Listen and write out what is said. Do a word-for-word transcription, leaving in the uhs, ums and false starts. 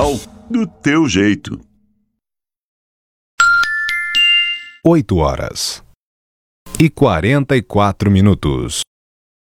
Mundial do teu jeito. oito horas e quarenta e quatro minutos.